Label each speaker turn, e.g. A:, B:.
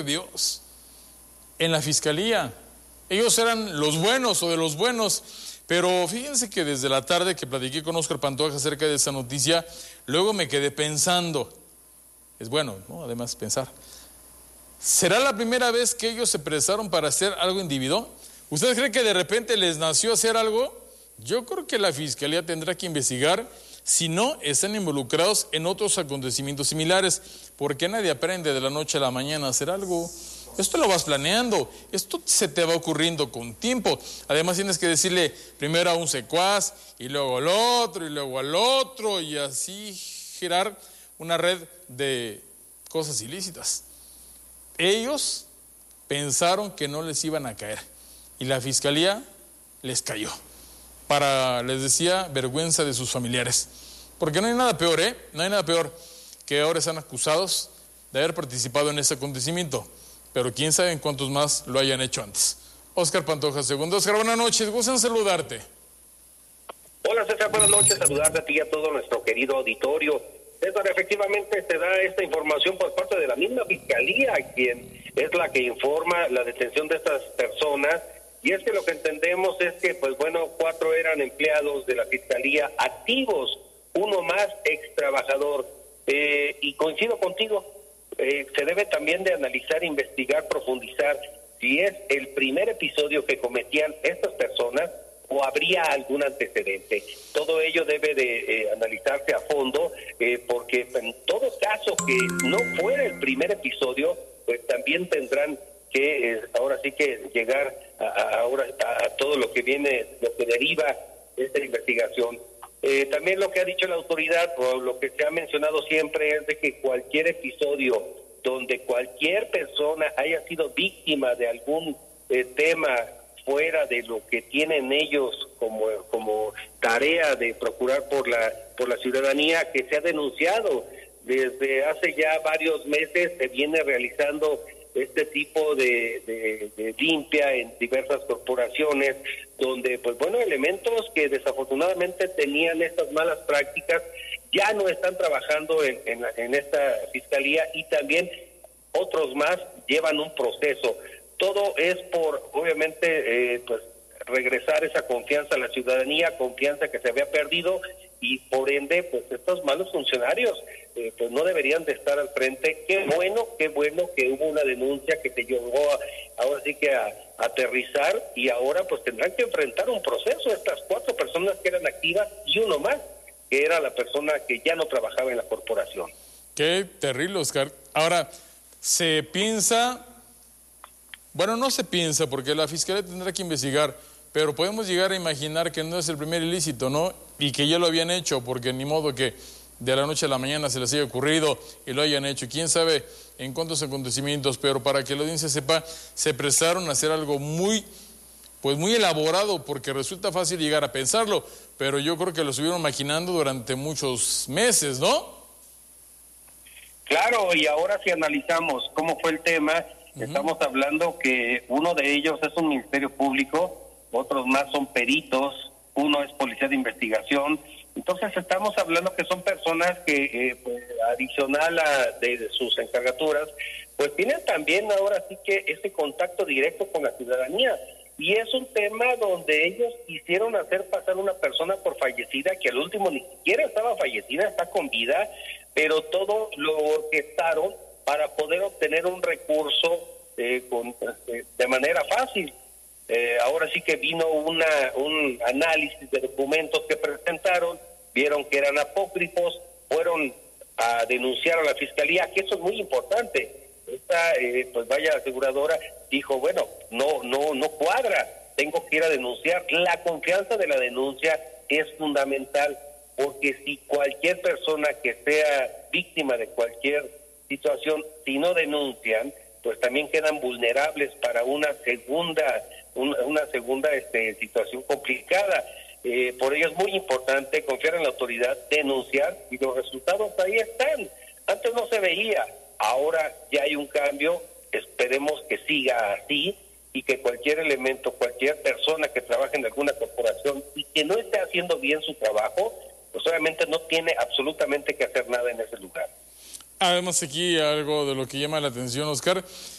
A: Dios en la fiscalía. Ellos eran los buenos o de los buenos, pero fíjense que desde la tarde que platiqué con Óscar Pantoja acerca de esa noticia, luego me quedé pensando, es bueno, ¿no? Además pensar, ¿será la primera vez que ellos se prestaron para hacer algo individual? ¿Ustedes creen que de repente les nació hacer algo? Yo creo que la fiscalía tendrá que investigar si no están involucrados en otros acontecimientos similares, porque nadie aprende de la noche a la mañana a hacer algo. Esto lo vas planeando, esto se te va ocurriendo con tiempo. Además tienes que decirle primero a un secuaz, y luego al otro, y luego al otro, y así girar una red de cosas ilícitas. Ellos pensaron que no les iban a caer, y la fiscalía les cayó. Para, les decía, vergüenza de sus familiares. Porque no hay nada peor, no hay nada peor que ahora están acusados de haber participado en ese acontecimiento. Pero quién sabe en cuántos más lo hayan hecho antes. Óscar Pantoja, segundo. Óscar, buenas noches, gusto en saludarte.
B: Hola César, buenas noches, saludarte a ti y a todo nuestro querido auditorio. César, efectivamente se da esta información por parte de la misma Fiscalía, quien es la que informa la detención de estas personas. Y es que lo que entendemos es que, pues bueno, 4 eran empleados de la Fiscalía activos, uno más ex trabajador. Y coincido contigo, se debe también de analizar, investigar, profundizar si es el primer episodio que cometían estas personas o habría algún antecedente. Todo ello debe de analizarse a fondo, porque en todo caso que no fuera el primer episodio, pues también tendrán que ahora sí que llegar a todo lo que viene, lo que deriva de esta investigación. También lo que ha dicho la autoridad, o lo que se ha mencionado siempre, es de que cualquier episodio donde cualquier persona haya sido víctima de algún tema fuera de lo que tienen ellos como tarea de procurar por la ciudadanía, que se ha denunciado. Desde hace ya varios meses se viene realizando este tipo de limpia en diversas corporaciones, donde pues bueno, elementos que desafortunadamente tenían estas malas prácticas ya no están trabajando en esta fiscalía, y también otros más llevan un proceso. Todo es por, obviamente, pues regresar esa confianza a la ciudadanía, confianza que se había perdido, y por ende, pues estos malos funcionarios pues no deberían de estar al frente. Qué bueno que hubo una denuncia que te llevó ahora sí que a aterrizar, y ahora pues tendrán que enfrentar un proceso estas 4 personas que eran activas y uno más que era la persona que ya no trabajaba en la corporación.
A: Qué terrible, Óscar. Ahora, se piensa, bueno, no se piensa porque la fiscalía tendrá que investigar, pero podemos llegar a imaginar que no es el primer ilícito, ¿no? Y que ya lo habían hecho, porque ni modo que de la noche a la mañana se les haya ocurrido y lo hayan hecho. Quién sabe en cuántos acontecimientos, pero para que la audiencia sepa, se prestaron a hacer algo muy elaborado, porque resulta fácil llegar a pensarlo, pero yo creo que lo estuvieron maquinando durante muchos meses, ¿no?
B: Claro, y ahora si analizamos cómo fue el tema, estamos hablando que uno de ellos es un ministerio público, otros más son peritos, uno es policía de investigación. Entonces estamos hablando que son personas que, pues, adicional de sus encargaturas, pues tienen también ahora sí que ese contacto directo con la ciudadanía. Y es un tema donde ellos quisieron hacer pasar una persona por fallecida, que al último ni siquiera estaba fallecida, está con vida, pero todo lo orquestaron para poder obtener un recurso de manera fácil. Ahora sí que vino un análisis de documentos que presentaron, vieron que eran apócrifos, fueron a denunciar a la fiscalía, que eso es muy importante. Esta pues vaya aseguradora dijo, bueno, no cuadra, tengo que ir a denunciar. La confianza de la denuncia es fundamental, porque si cualquier persona que sea víctima de cualquier situación, si no denuncian, pues también quedan vulnerables para una segunda situación complicada. Por ello es muy importante confiar en la autoridad, denunciar, y los resultados ahí están. Antes no se veía, ahora ya hay un cambio. Esperemos que siga así, y que cualquier elemento, cualquier persona que trabaje en alguna corporación y que no esté haciendo bien su trabajo, pues obviamente no tiene absolutamente que hacer nada en ese lugar.
A: Además, aquí algo de lo que llama la atención, Óscar,